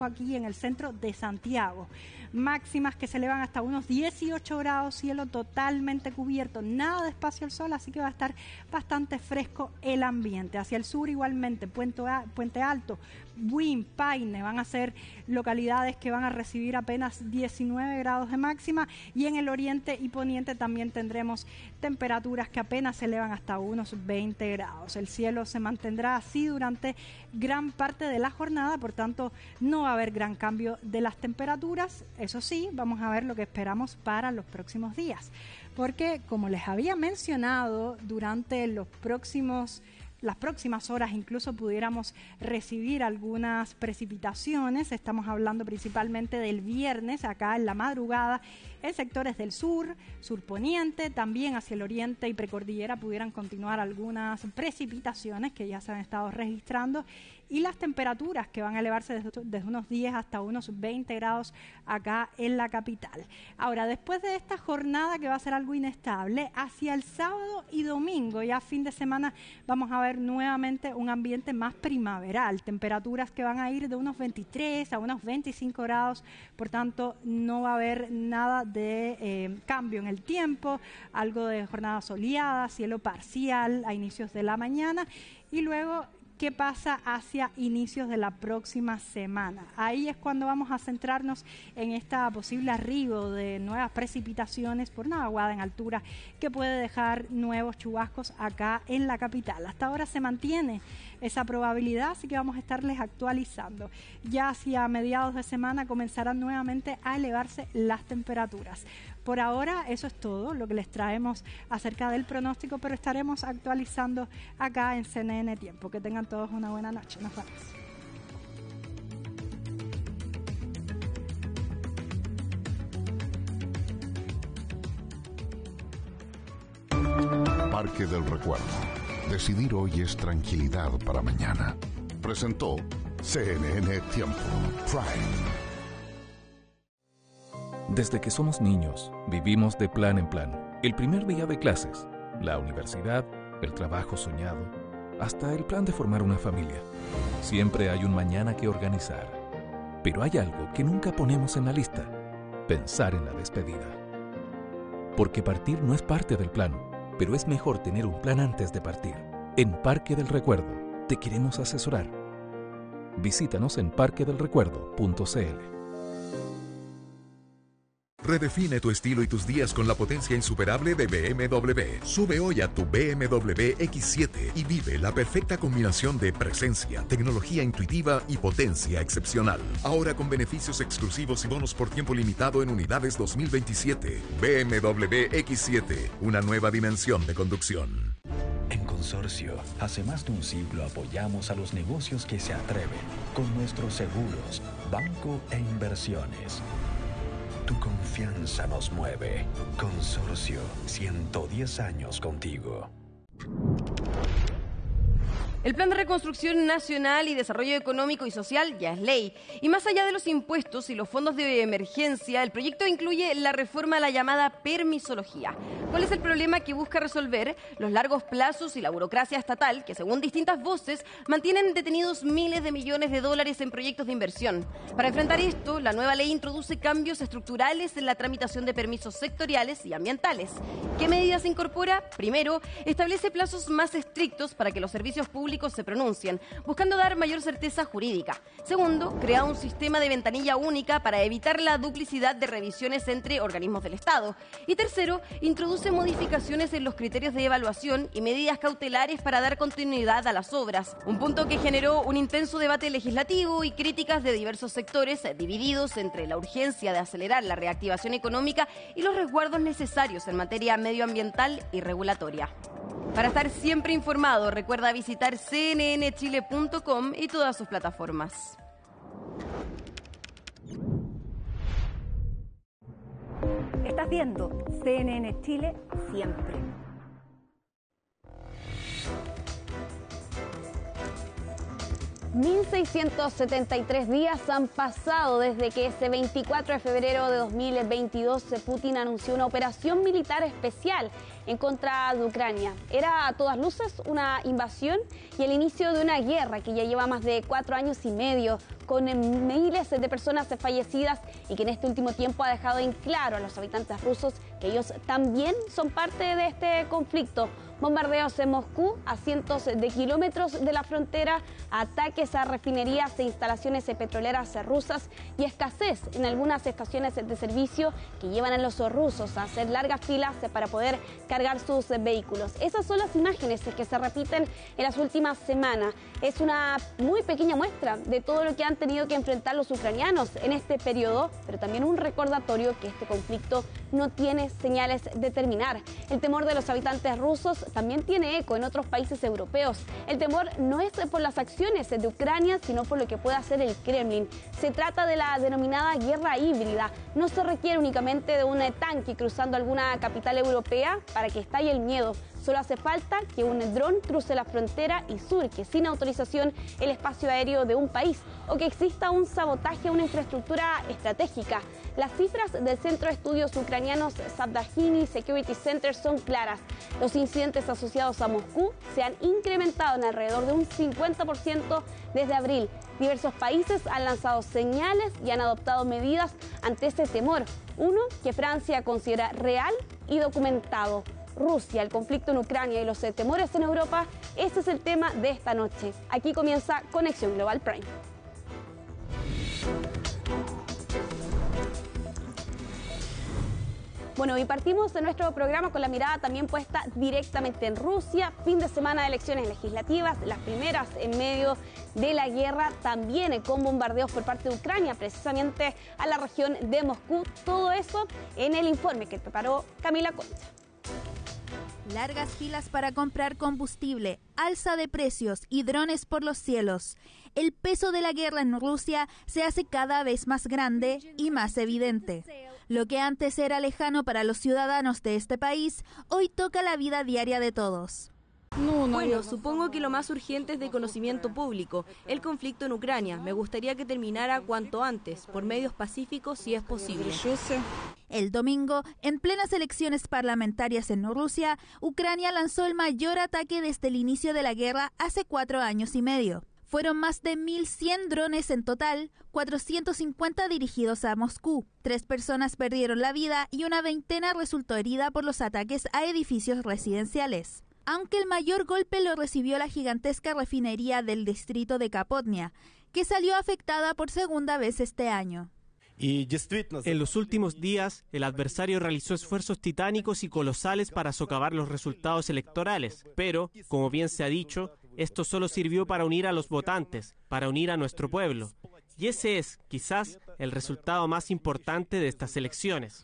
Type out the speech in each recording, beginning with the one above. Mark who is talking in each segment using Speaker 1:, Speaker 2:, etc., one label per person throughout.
Speaker 1: aquí en el centro de Santiago. Máximas que se elevan hasta unos 18 grados, cielo totalmente cubierto, nada de espacio al sol, así que va a estar bastante fresco el ambiente. Hacia el sur igualmente, Puente Alto, Buin, Paine, van a ser localidades que van a recibir apenas 19 grados de máxima, y en el oriente y poniente también tendremos temperaturas que apenas se elevan hasta unos 20 grados. El cielo se mantendrá así durante gran parte de la jornada, por tanto no va a haber gran cambio de las temperaturas. Eso sí, vamos a ver lo que esperamos para los próximos días, porque como les había mencionado, durante las próximas horas incluso pudiéramos recibir algunas precipitaciones. Estamos hablando principalmente del viernes, acá en la madrugada, en sectores del sur, surponiente, también hacia el oriente y precordillera pudieran continuar algunas precipitaciones que ya se han estado registrando, y las temperaturas que van a elevarse desde unos 10 hasta unos 20 grados acá en la capital. Ahora, después de esta jornada que va a ser algo inestable, hacia el sábado y domingo, ya fin de semana, vamos a ver nuevamente un ambiente más primaveral, temperaturas que van a ir de unos 23 a unos 25 grados, por tanto no va a haber nada de cambio en el tiempo, algo de jornada soleada, cielo parcial a inicios de la mañana, y luego ¿qué pasa hacia inicios de la próxima semana? Ahí es cuando vamos a centrarnos en esta posible arribo de nuevas precipitaciones por una vaguada en altura que puede dejar nuevos chubascos acá en la capital. Hasta ahora se mantiene esa probabilidad, así que vamos a estarles actualizando. Ya hacia mediados de semana comenzarán nuevamente a elevarse las temperaturas. Por ahora eso es todo lo que les traemos acerca del pronóstico, pero estaremos actualizando acá en CNN Tiempo. Que tengan todos una buena noche. Nos vemos.
Speaker 2: Parque del Recuerdo. Decidir hoy es tranquilidad para mañana. Presentó CNN Tiempo Prime.
Speaker 3: Desde que somos niños, vivimos de plan en plan. El primer día de clases, la universidad, el trabajo soñado, hasta el plan de formar una familia. Siempre hay un mañana que organizar. Pero hay algo que nunca ponemos en la lista: pensar en la despedida. Porque partir no es parte del plan, pero es mejor tener un plan antes de partir. En Parque del Recuerdo te queremos asesorar. Visítanos en parquedelrecuerdo.cl.
Speaker 4: Redefine tu estilo y tus días con la potencia insuperable de BMW. Sube hoy a tu BMW X7 y vive la perfecta combinación de presencia, tecnología intuitiva y potencia excepcional. Ahora con beneficios exclusivos y bonos por tiempo limitado en unidades 2027. BMW X7, una nueva dimensión de conducción.
Speaker 5: En Consorcio, hace más de un siglo apoyamos a los negocios que se atreven con nuestros seguros, banco e inversiones. Tu confianza nos mueve. Consorcio, 110 años contigo.
Speaker 6: El Plan de Reconstrucción Nacional y Desarrollo Económico y Social ya es ley. Y más allá de los impuestos y los fondos de emergencia, el proyecto incluye la reforma a la llamada permisología. ¿Cuál es el problema que busca resolver? Los largos plazos y la burocracia estatal, que según distintas voces, mantienen detenidos miles de millones de dólares en proyectos de inversión. Para enfrentar esto, la nueva ley introduce cambios estructurales en la tramitación de permisos sectoriales y ambientales. ¿Qué medidas incorpora? Primero, establece plazos más estrictos para que los servicios públicos se pronuncien, buscando dar mayor certeza jurídica. Segundo, crea un sistema de ventanilla única para evitar la duplicidad de revisiones entre organismos del Estado. Y tercero, introduce modificaciones en los criterios de evaluación y medidas cautelares para dar continuidad a las obras. Un punto que generó un intenso debate legislativo y críticas de diversos sectores divididos entre la urgencia de acelerar la reactivación económica y los resguardos necesarios en materia medioambiental y regulatoria. Para estar siempre informado, recuerda visitar cnnchile.com y todas sus plataformas.
Speaker 7: Estás viendo CNN Chile siempre.
Speaker 8: 1.673 días han pasado desde que ese 24 de febrero de 2022 Putin anunció una operación militar especial en contra de Ucrania. Era a todas luces una invasión y el inicio de una guerra que ya lleva más de 4 años y medio, con miles de personas fallecidas y que en este último tiempo ha dejado en claro a los habitantes rusos que ellos también son parte de este conflicto. Bombardeos en Moscú, a cientos de kilómetros de la frontera, ataques a refinerías e instalaciones petroleras rusas y escasez en algunas estaciones de servicio que llevan a los rusos a hacer largas filas para poder cargar sus vehículos. Esas son las imágenes que se repiten en las últimas semanas. Es una muy pequeña muestra de todo lo que han tenido que enfrentar los ucranianos en este periodo, pero también un recordatorio que este conflicto no tiene señales de terminar. El temor de los habitantes rusos también tiene eco en otros países europeos. El temor no es por las acciones de Ucrania, sino por lo que puede hacer el Kremlin. Se trata de la denominada guerra híbrida. No se requiere únicamente de un tanque cruzando alguna capital europea para que estalle el miedo. Solo hace falta que un dron cruce la frontera y surque sin autorización el espacio aéreo de un país, o que exista un sabotaje a una infraestructura estratégica. Las cifras del Centro de Estudios Ucranianos Savdahini Security Center son claras. Los incidentes asociados a Moscú se han incrementado en alrededor de un 50% desde abril. Diversos países han lanzado señales y han adoptado medidas ante ese temor. Uno que Francia considera real y documentado. Rusia, el conflicto en Ucrania y los temores en Europa, ese es el tema de esta noche. Aquí comienza Conexión Global Prime. Bueno, y partimos de nuestro programa con la mirada también puesta directamente en Rusia. Fin de semana de elecciones legislativas, las primeras en medio de la guerra, también con bombardeos por parte de Ucrania, precisamente a la región de Moscú. Todo eso en el informe que preparó Camila Concha.
Speaker 9: Largas filas para comprar combustible, alza de precios y drones por los cielos. El peso de la guerra en Rusia se hace cada vez más grande y más evidente. Lo que antes era lejano para los ciudadanos de este país, hoy toca la vida diaria de todos.
Speaker 6: Bueno, supongo que lo más urgente es de conocimiento público, el conflicto en Ucrania. Me gustaría que terminara cuanto antes, por medios pacíficos si es posible.
Speaker 9: El domingo, en plenas elecciones parlamentarias en Rusia, Ucrania lanzó el mayor ataque desde el inicio de la guerra hace 4 años y medio. Fueron más de 1.100 drones en total, 450 dirigidos a Moscú. 3 personas perdieron la vida y una veintena resultó herida por los ataques a edificios residenciales. Aunque el mayor golpe lo recibió la gigantesca refinería del distrito de Kapotnia, que salió afectada por segunda vez este año.
Speaker 10: En los últimos días, el adversario realizó esfuerzos titánicos y colosales para socavar los resultados electorales, pero, como bien se ha dicho, esto solo sirvió para unir a los votantes, para unir a nuestro pueblo. Y ese es, quizás, el resultado más importante de estas elecciones.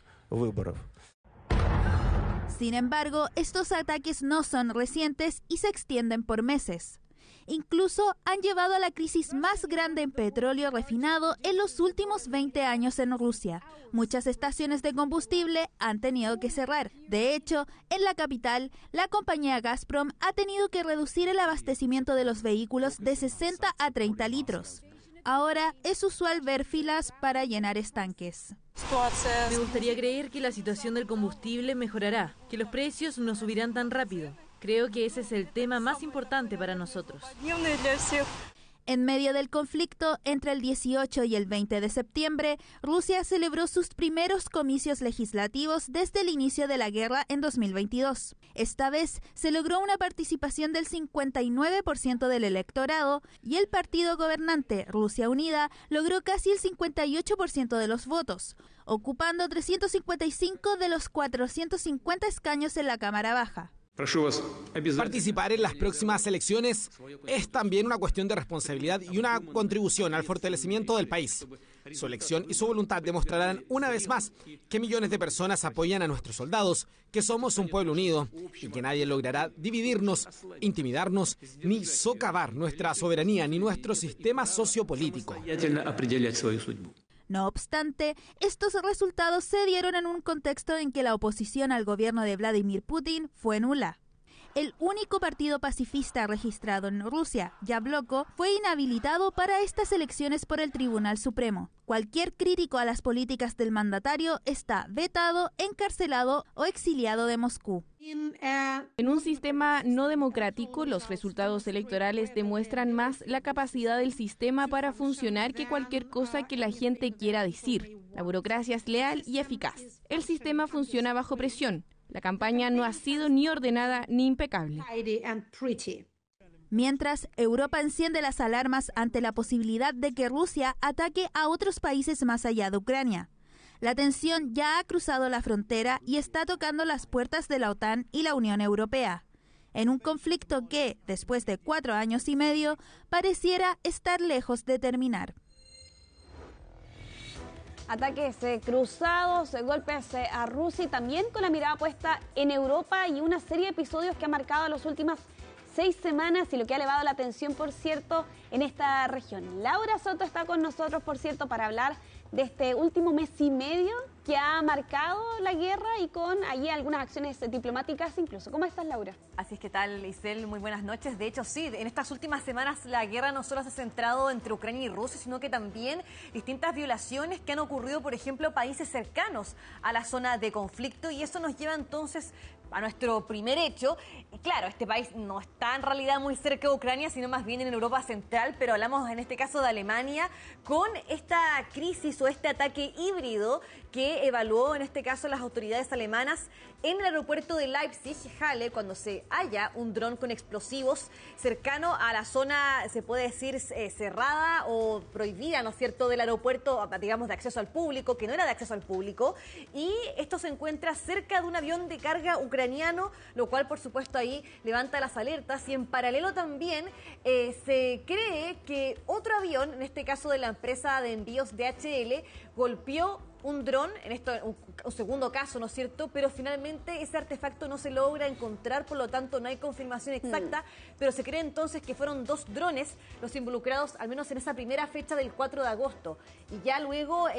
Speaker 9: Sin embargo, estos ataques no son recientes y se extienden por meses. Incluso han llevado a la crisis más grande en petróleo refinado en los últimos 20 años en Rusia. Muchas estaciones de combustible han tenido que cerrar. De hecho, en la capital, la compañía Gazprom ha tenido que reducir el abastecimiento de los vehículos de 60 a 30 litros. Ahora es usual ver filas para llenar estanques.
Speaker 11: Me gustaría creer que la situación del combustible mejorará, que los precios no subirán tan rápido. Creo que ese es el tema más importante para nosotros.
Speaker 9: En medio del conflicto, entre el 18 y el 20 de septiembre, Rusia celebró sus primeros comicios legislativos desde el inicio de la guerra en 2022. Esta vez se logró una participación del 59% del electorado y el partido gobernante Rusia Unida logró casi el 58% de los votos, ocupando 355 de los 450 escaños en la Cámara Baja.
Speaker 12: Participar en las próximas elecciones es también una cuestión de responsabilidad y una contribución al fortalecimiento del país. Su elección y su voluntad demostrarán una vez más que millones de personas apoyan a nuestros soldados, que somos un pueblo unido y que nadie logrará dividirnos, intimidarnos, ni socavar nuestra soberanía ni nuestro sistema sociopolítico.
Speaker 9: No obstante, estos resultados se dieron en un contexto en que la oposición al gobierno de Vladimir Putin fue nula. el único partido pacifista registrado en Rusia, Yabloko, fue inhabilitado para estas elecciones por el Tribunal Supremo. Cualquier crítico a las políticas del mandatario está vetado, encarcelado o exiliado de Moscú.
Speaker 13: En un sistema no democrático, los resultados electorales demuestran más la capacidad del sistema para funcionar que cualquier cosa que la gente quiera decir. La burocracia es leal y eficaz. El sistema funciona bajo presión. La campaña no ha sido ni ordenada ni impecable.
Speaker 9: Mientras, Europa enciende las alarmas ante la posibilidad de que Rusia ataque a otros países más allá de Ucrania. La tensión ya ha cruzado la frontera y está tocando las puertas de la OTAN y la Unión Europea, en un conflicto que, después de 4 años y medio, pareciera estar lejos de terminar.
Speaker 8: Ataques cruzados, golpes a Rusia y también con la mirada puesta en Europa y una serie de episodios que han marcado las últimas 6 semanas y lo que ha elevado la tensión, por cierto, en esta región. Laura Soto está con nosotros, por cierto, para hablar de este último mes y medio que ha marcado la guerra y con allí algunas acciones diplomáticas incluso. ¿Cómo estás, Laura?
Speaker 14: Así es, ¿qué tal, Isel? Muy buenas noches. De hecho, sí, en estas últimas semanas la guerra no solo se ha centrado entre Ucrania y Rusia, sino que también distintas violaciones que han ocurrido, por ejemplo, a países cercanos a la zona de conflicto, y eso nos lleva entonces a nuestro primer hecho. Y claro, este país no está en realidad muy cerca de Ucrania, sino más bien en Europa Central, pero hablamos en este caso de Alemania, con esta crisis o este ataque híbrido que evaluó en este caso las autoridades alemanas en el aeropuerto de Leipzig-Halle, cuando se halla un dron con explosivos cercano a la zona, se puede decir, cerrada o prohibida, ¿no es cierto?, del aeropuerto, digamos, de acceso al público, que no era de acceso al público, y esto se encuentra cerca de un avión de carga ucraniano, lo cual, por supuesto, ahí levanta las alertas, y en paralelo también se cree que otro avión, en este caso de la empresa de envíos DHL, golpeó un dron, en esto un segundo caso, ¿no es cierto? Pero finalmente ese artefacto no se logra encontrar, por lo tanto no hay confirmación exacta, pero se cree entonces que fueron 2 drones los involucrados, al menos en esa primera fecha del 4 de agosto. Y ya luego,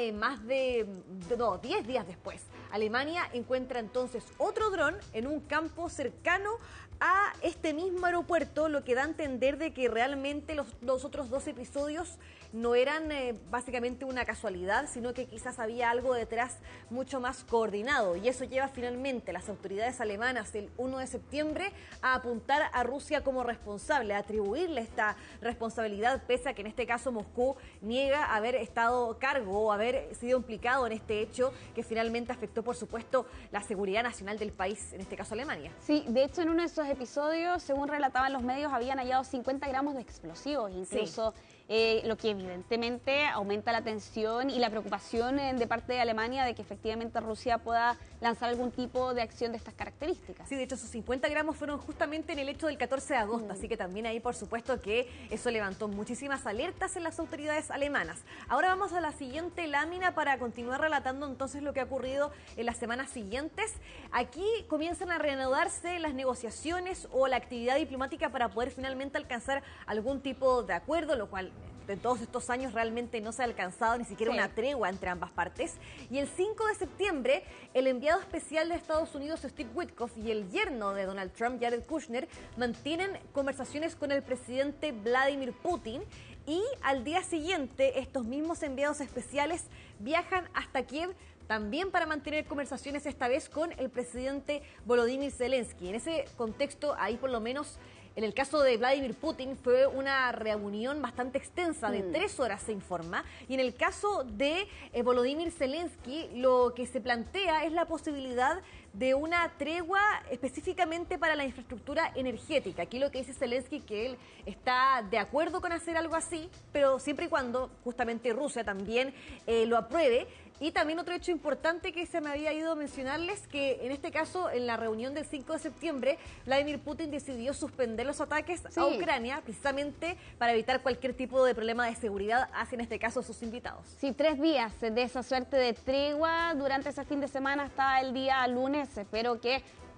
Speaker 14: 10 días después, Alemania encuentra entonces otro dron en un campo cercano a este mismo aeropuerto, lo que da a entender de que realmente los otros 2 episodios no eran básicamente una casualidad, sino que quizás había algo detrás mucho más coordinado. Y eso lleva finalmente a las autoridades alemanas el 1 de septiembre a apuntar a Rusia como responsable, a atribuirle esta responsabilidad, pese a que en este caso Moscú niega haber estado a cargo o haber sido implicado en este hecho que finalmente afectó, por supuesto, la seguridad nacional del país, en este caso Alemania.
Speaker 8: Sí, de hecho, en uno de esos episodios, según relataban los medios, habían hallado 50 gramos de explosivos, incluso. Sí. Lo que evidentemente aumenta la tensión y la preocupación de parte de Alemania de que efectivamente Rusia pueda lanzar algún tipo de acción de estas características.
Speaker 14: Sí, de hecho, esos 50 gramos fueron justamente en el hecho del 14 de agosto, así que también ahí, por supuesto, que eso levantó muchísimas alertas en las autoridades alemanas. Ahora vamos a la siguiente lámina para continuar relatando entonces lo que ha ocurrido en las semanas siguientes. Aquí comienzan a reanudarse las negociaciones o la actividad diplomática para poder finalmente alcanzar algún tipo de acuerdo, lo cual en todos estos años realmente no se ha alcanzado ni siquiera una tregua entre ambas partes. Y el 5 de septiembre, el enviado especial de Estados Unidos, Steve Witkoff, y el yerno de Donald Trump, Jared Kushner, mantienen conversaciones con el presidente Vladimir Putin, y al día siguiente estos mismos enviados especiales viajan hasta Kiev también para mantener conversaciones, esta vez con el presidente Volodymyr Zelensky. En ese contexto, ahí por lo menos en el caso de Vladimir Putin fue una reunión bastante extensa, de 3 horas se informa, y en el caso de Volodymyr Zelensky lo que se plantea es la posibilidad de una tregua específicamente para la infraestructura energética. Aquí lo que dice Zelensky que él está de acuerdo con hacer algo así, pero siempre y cuando justamente Rusia también lo apruebe. Y también otro hecho importante que se me había ido a mencionarles, que en este caso, en la reunión del 5 de septiembre, Vladimir Putin decidió suspender los ataques a Ucrania, precisamente para evitar cualquier tipo de problema de seguridad hacia, en este caso, sus invitados.
Speaker 8: Sí, 3 días de esa suerte de tregua durante ese fin de semana hasta el día lunes. Espero que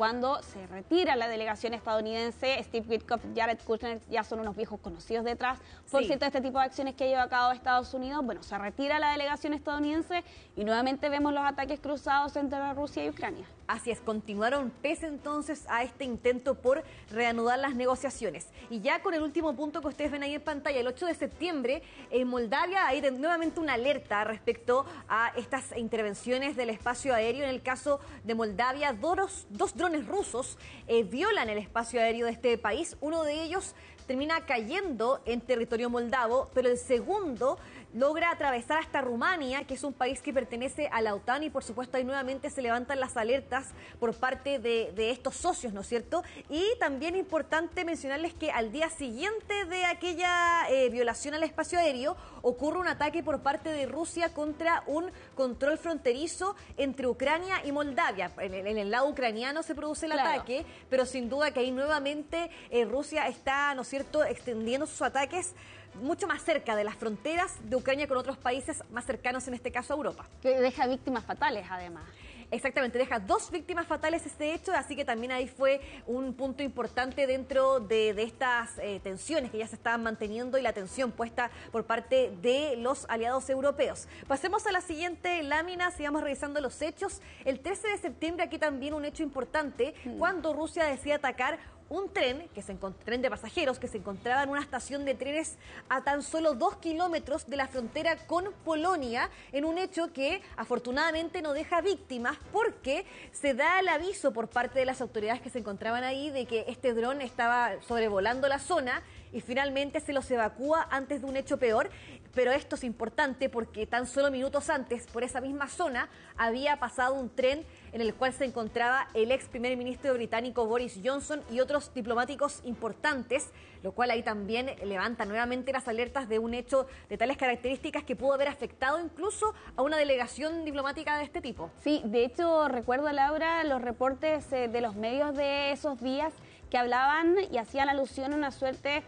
Speaker 8: cuando se retira la delegación estadounidense. Steve Witkoff, Jared Kushner ya son unos viejos conocidos detrás, por cierto, de este tipo de acciones que lleva a cabo Estados Unidos. Bueno, se retira la delegación estadounidense y nuevamente vemos los ataques cruzados entre Rusia y Ucrania.
Speaker 14: Así es, continuaron pese entonces a este intento por reanudar las negociaciones. Y ya con el último punto que ustedes ven ahí en pantalla, el 8 de septiembre en Moldavia hay nuevamente una alerta respecto a estas intervenciones del espacio aéreo. En el caso de Moldavia, dos drones rusos violan el espacio aéreo de este país. Uno de ellos termina cayendo en territorio moldavo, pero el segundo logra atravesar hasta Rumania, que es un país que pertenece a la OTAN, y por supuesto ahí nuevamente se levantan las alertas por parte de estos socios, ¿no es cierto? Y también importante mencionarles que al día siguiente de aquella violación al espacio aéreo ocurre un ataque por parte de Rusia contra un control fronterizo entre Ucrania y Moldavia. En el lado ucraniano se produce el ataque, pero sin duda que ahí nuevamente Rusia está, ¿no es cierto?, extendiendo sus ataques mucho más cerca de las fronteras de Ucrania con otros países más cercanos, en este caso a Europa.
Speaker 8: Que deja víctimas fatales, además.
Speaker 14: Exactamente, deja 2 víctimas fatales este hecho, así que también ahí fue un punto importante dentro de estas tensiones que ya se estaban manteniendo y la tensión puesta por parte de los aliados europeos. Pasemos a la siguiente lámina, sigamos revisando los hechos. El 13 de septiembre aquí también un hecho importante, cuando Rusia decide atacar un tren de pasajeros que se encontraba en una estación de trenes a tan solo 2 kilómetros de la frontera con Polonia, en un hecho que afortunadamente no deja víctimas, porque se da el aviso por parte de las autoridades que se encontraban ahí de que este dron estaba sobrevolando la zona y finalmente se los evacúa antes de un hecho peor. Pero esto es importante porque tan solo minutos antes, por esa misma zona, había pasado un tren en el cual se encontraba el ex primer ministro británico Boris Johnson y otros diplomáticos importantes, lo cual ahí también levanta nuevamente las alertas de un hecho de tales características que pudo haber afectado incluso a una delegación diplomática de este tipo.
Speaker 8: Sí, de hecho recuerdo, Laura, los reportes de los medios de esos días que hablaban y hacían alusión a una suerte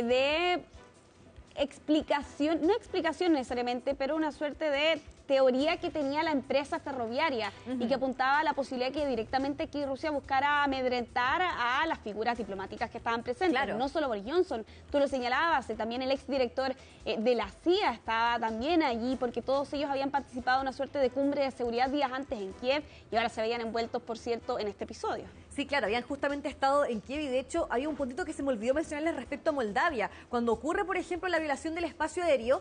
Speaker 8: de explicación, no explicación necesariamente, pero una suerte de teoría que tenía la empresa ferroviaria y que apuntaba a la posibilidad que directamente aquí Rusia buscara amedrentar a las figuras diplomáticas que estaban presentes. Claro. No solo Boris Johnson, tú lo señalabas, también el exdirector de la CIA estaba también allí, porque todos ellos habían participado en una suerte de cumbre de seguridad días antes en Kiev y ahora se veían envueltos, por cierto, en este episodio.
Speaker 14: Sí, claro, habían justamente estado en Kiev y de hecho había un puntito que se me olvidó mencionarles respecto a Moldavia. Cuando ocurre, por ejemplo, la violación del espacio aéreo,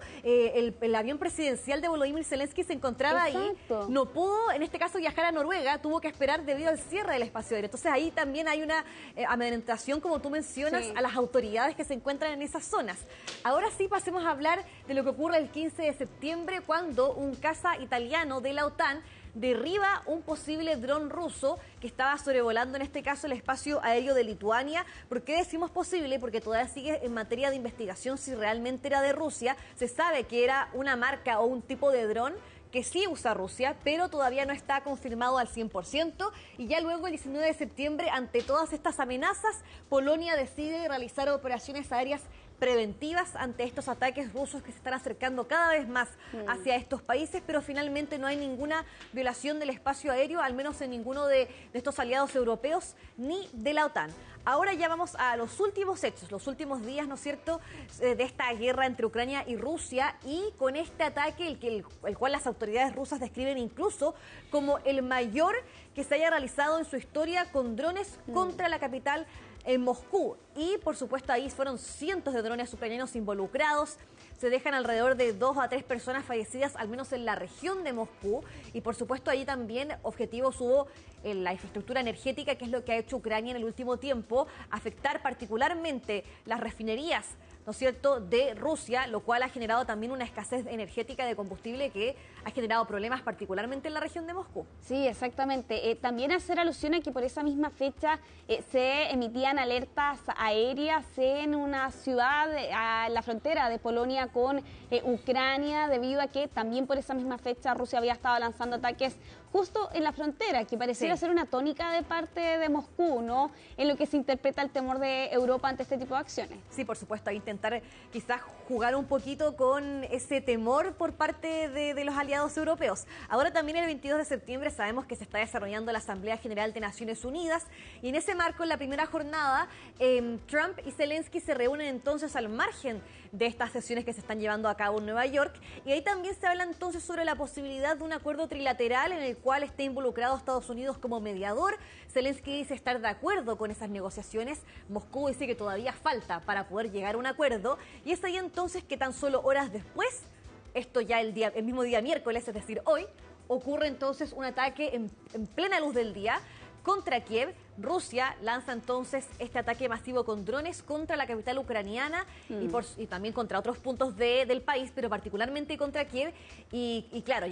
Speaker 14: el avión presidencial de Volodymyr Zelensky se encontraba ahí, no pudo en este caso viajar a Noruega, tuvo que esperar debido al cierre del espacio aéreo. Entonces ahí también hay una amedrentación, como tú mencionas, a las autoridades que se encuentran en esas zonas. Ahora sí pasemos a hablar de lo que ocurre el 15 de septiembre cuando un caza italiano de la OTAN derriba un posible dron ruso que estaba sobrevolando en este caso el espacio aéreo de Lituania. ¿Por qué decimos posible? Porque todavía sigue en materia de investigación si realmente era de Rusia. Se sabe que era una marca o un tipo de dron que sí usa Rusia, pero todavía no está confirmado al 100%. Y ya luego, el 19 de septiembre, ante todas estas amenazas, Polonia decide realizar operaciones aéreas preventivas ante estos ataques rusos que se están acercando cada vez más hacia estos países, pero finalmente no hay ninguna violación del espacio aéreo, al menos en ninguno de estos aliados europeos ni de la OTAN. Ahora ya vamos a los últimos hechos, los últimos días, ¿no es cierto?, de esta guerra entre Ucrania y Rusia, y con este ataque, el cual las autoridades rusas describen incluso como el mayor que se haya realizado en su historia con drones contra la capital en Moscú. Y por supuesto ahí fueron cientos de drones ucranianos involucrados. Se dejan alrededor de 2 a 3 personas fallecidas, al menos en la región de Moscú. Y por supuesto ahí también objetivos hubo en la infraestructura energética, que es lo que ha hecho Ucrania en el último tiempo, afectar particularmente las refinerías, ¿no es cierto?, de Rusia, lo cual ha generado también una escasez energética de combustible que ha generado problemas particularmente en la región de Moscú.
Speaker 8: Sí, exactamente. También hacer alusión a que por esa misma fecha se emitían alertas aéreas en una ciudad a la frontera de Polonia con Ucrania, debido a que también por esa misma fecha Rusia había estado lanzando ataques justo en la frontera, que pareciera ser una tónica de parte de Moscú, ¿no?, en lo que se interpreta el temor de Europa ante este tipo de acciones.
Speaker 14: Sí, por supuesto, ahí intentar quizás jugar un poquito con ese temor por parte de los aliados europeos. Ahora también el 22 de septiembre sabemos que se está desarrollando la Asamblea General de Naciones Unidas y en ese marco, en la primera jornada, Trump y Zelensky se reúnen entonces al margen de estas sesiones que se están llevando a cabo en Nueva York y ahí también se habla entonces sobre la posibilidad de un acuerdo trilateral en el cual esté involucrado Estados Unidos como mediador. Zelensky dice estar de acuerdo con esas negociaciones, Moscú dice que todavía falta para poder llegar a un acuerdo y es ahí entonces que tan solo horas después, esto ya el mismo día miércoles, es decir, hoy, ocurre entonces un ataque en plena luz del día contra Kiev. Rusia lanza entonces este ataque masivo con drones contra la capital ucraniana y también contra otros puntos del país, pero particularmente contra Kiev. Y claro,